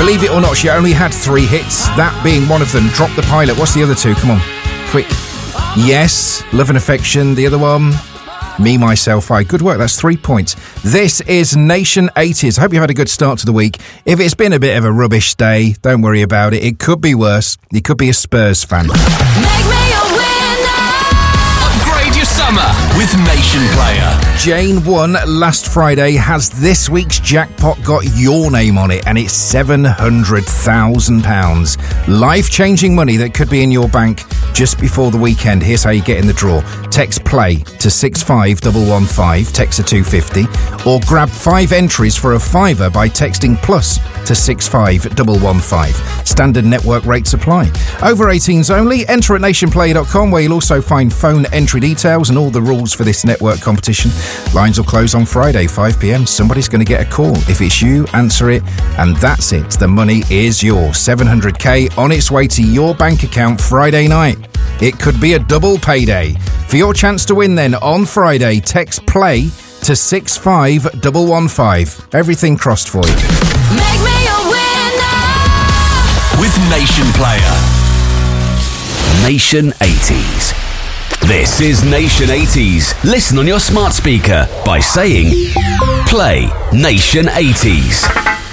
Believe it or not, she only had 3 hits, that being one of them. Drop the Pilot. What's the other 2? Come on, quick. Yes, Love and Affection. The other one, Me, Myself, I. Good work, that's 3 points. This is Nation 80s. I hope you've had a good start to the week. If it's been a bit of a rubbish day, don't worry about it. It could be worse. You could be a Spurs fan. Make me a winner! Upgrade your summer with Nation Player. Jane won last Friday. Has this week's jackpot got your name on it? And it's £700,000. Life-changing money that could be in your bank just before the weekend. Here's how you get in the draw. Text PLAY to 65115, text to 250, or grab 5 entries for a £5 by texting plus to 65115. Standard network rates apply. Over 18s only. Enter at nationplay.com, where you'll also find phone entry details and all the rules for this network competition. Lines will close on Friday, 5 p.m. Somebody's going to get a call. If it's you, answer it, and that's it. The money is yours. 700k on its way to your bank account Friday night. It could be a double payday. For your chance to win then, on Friday, text PLAY to 65115. Everything crossed for you. Make me a winner! With Nation Player. Nation 80s. This is Nation 80s. Listen on your smart speaker by saying Play Nation 80s.